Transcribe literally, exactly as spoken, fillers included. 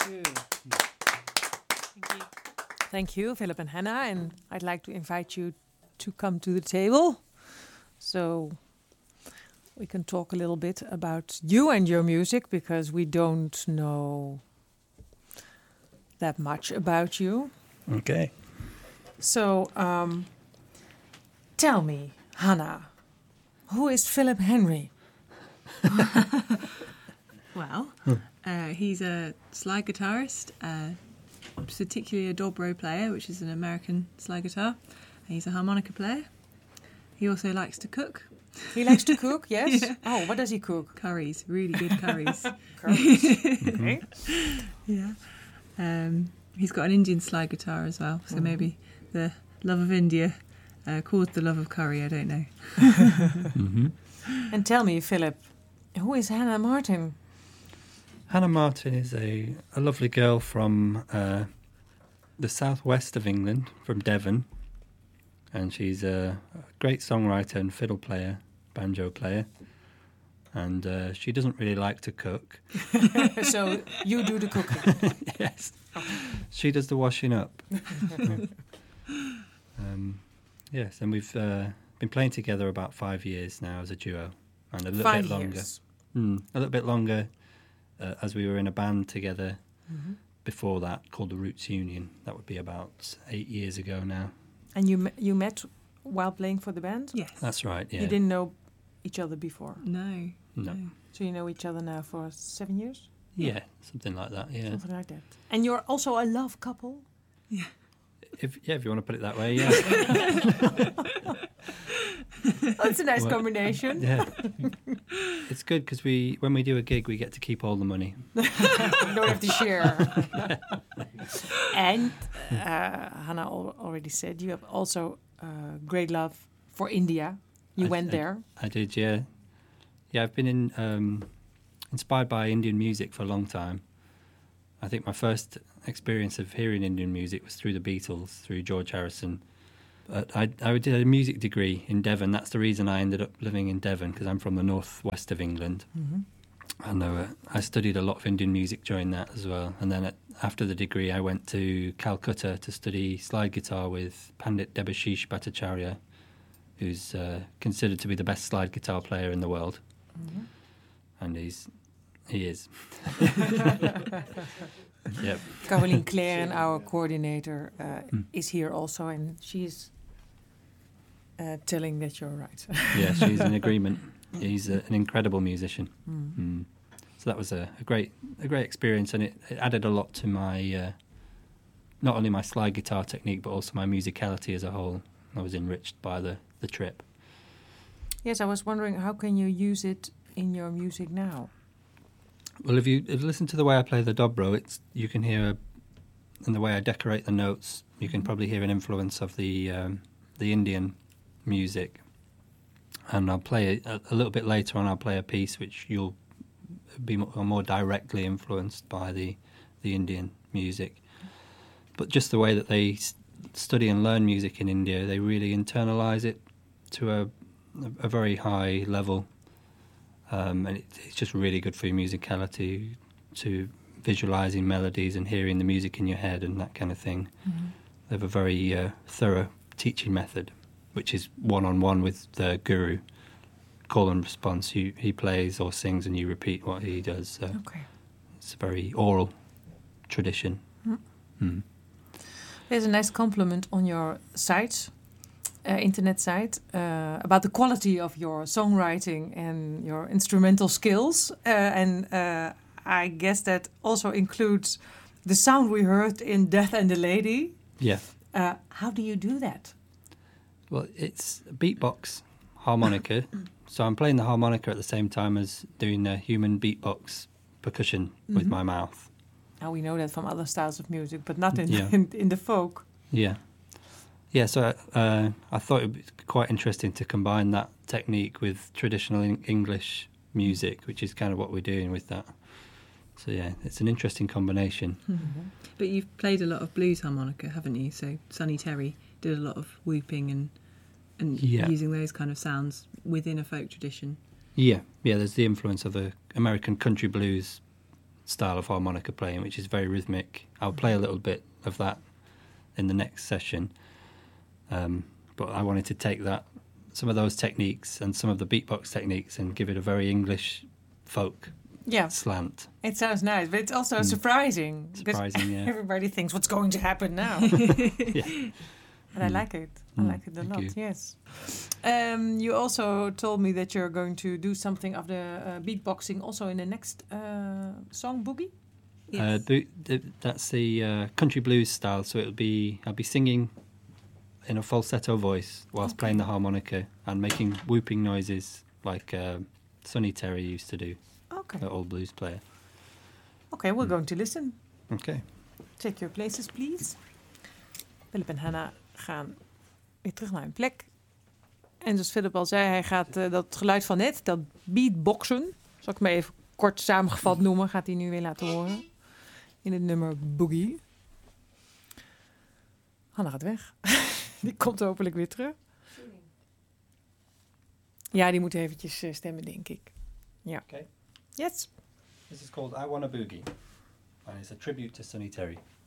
you. Thank you. Thank you, Philip and Hannah. And I'd like to invite you to come to the table so we can talk a little bit about you and your music, because we don't know that much about you. Okay. So, um, tell me, Hannah, who is Philip Henry? Well, uh, he's a slide guitarist, uh, particularly a dobro player, which is an American slide guitar. He's a harmonica player. He also likes to cook. He likes to cook, yes? Yeah. Oh, what does he cook? Curries, really good curries. Curries. Okay. Yeah. Um, he's got an Indian slide guitar as well, so mm-hmm. maybe the love of India uh, caused the love of curry, I don't know. mm-hmm. And tell me, Philip, who is Hannah Martin? Hannah Martin is a, a lovely girl from uh, the southwest of England, from Devon. And she's a, a great songwriter and fiddle player, banjo player. And uh, she doesn't really like to cook. So you do the cooking? Yes. She does the washing up. um, yes, and we've uh, been playing together about five years now as a duo. And a little five bit longer. Years. Mm, a little bit longer uh, as we were in a band together mm-hmm. before that called the Roots Union. That would be about eight years ago now. And you you met while playing for the band? Yes. That's right, yeah. You didn't know each other before? No. No. no. So you know each other now for seven years? Yeah, something like that, yeah. Something like that. And you're also a love couple? Yeah. If Yeah, if you want to put it that way, yeah. That's a nice well, combination. Yeah. It's good because we, when we do a gig, we get to keep all the money. You don't have to share. And uh, Hannah al- already said you have also uh, great love for India. You I went th- there. I did, yeah. Yeah, I've been in, um, inspired by Indian music for a long time. I think my first experience of hearing Indian music was through the Beatles, through George Harrison. But I, I did a music degree in Devon. That's the reason I ended up living in Devon, because I'm from the northwest of England. Mm-hmm. And uh, I studied a lot of Indian music during that as well. And then at, after the degree, I went to Calcutta to study slide guitar with Pandit Debashish Bhattacharya, who's uh, considered to be the best slide guitar player in the world. Mm-hmm. And he's he is. Yep. Caroline Claren, our coordinator, uh, mm. is here also, and she's uh, telling that you're right. Yeah, she's in agreement. He's a, an incredible musician. Mm. Mm. So that was a, a great a great experience, and it, it added a lot to my, uh, not only my slide guitar technique, but also my musicality as a whole. I was enriched by the, the trip. Yes, I was wondering, how can you use it in your music now? Well, if you, if you listen to the way I play the dobro, it's you can hear, in the way I decorate the notes, you can probably hear an influence of the um, the Indian music. And I'll play it a, a little bit later on. I'll play a piece which you'll be more, more directly influenced by the the Indian music. But just the way that they s- study and learn music in India, they really internalize it to a a very high level. Um, and it, it's just really good for your musicality, to visualising melodies and hearing the music in your head and that kind of thing. Mm-hmm. They have a very uh, thorough teaching method, which is one-on-one with the guru, call and response. You, he plays or sings and you repeat what he does. So okay. It's a very oral tradition. Mm. Mm. There's a nice compliment on your site. Uh, internet site uh, about the quality of your songwriting and your instrumental skills, uh, and uh, I guess that also includes the sound we heard in Death and the Lady. Yeah. Uh, how do you do that? Well, it's beatbox harmonica, so I'm playing the harmonica at the same time as doing the human beatbox percussion mm-hmm. with my mouth. Now we know that from other styles of music, but not in yeah. in, in the folk. Yeah. Yeah, so uh, I thought it would be quite interesting to combine that technique with traditional in- English music, which is kind of what we're doing with that. So yeah, it's an interesting combination. Mm-hmm. But you've played a lot of blues harmonica, haven't you? So Sonny Terry did a lot of whooping and and yeah. using those kind of sounds within a folk tradition. Yeah, yeah. There's the influence of the American country blues style of harmonica playing, which is very rhythmic. I'll play a little bit of that in the next session. Um, but I wanted to take that, some of those techniques and some of the beatbox techniques and give it a very English folk Yeah, slant. it sounds nice, but it's also Mm. surprising. because Surprising, yeah. Everybody thinks, what's going to happen now? Yeah. And I Mm. like it. I Mm, like it a thank lot, you. yes. Um, you also told me that you're going to do something of the uh, beatboxing also in the next uh, song, Boogie? Yes. Uh, bo- th- that's the uh, country blues style. So it'll be I'll be singing in a falsetto voice whilst Okay. playing the harmonica and making whooping noises like uh, Sonny Terry used to do, Okay. the old blues player. Okay, we're Mm. going to listen. Okay. Take your places, please. Philip en Hannah gaan weer terug naar hun plek. En zoals Philip al zei, hij gaat uh, dat geluid van net, dat beatboxen, zal ik maar even kort samengevat noemen, gaat hij nu weer laten horen. In het nummer Boogie. Hannah gaat weg. Die komt hopelijk weer terug. Ja, die moet eventjes uh, stemmen, denk ik. Ja. Okay. Yes. This is called I Wanna Boogie and it's a tribute to Sonny Terry.